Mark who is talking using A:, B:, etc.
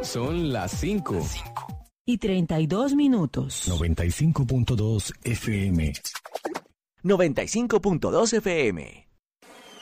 A: Son las 5.
B: Y 32 minutos.
C: 95.2 FM.
D: 95.2 FM.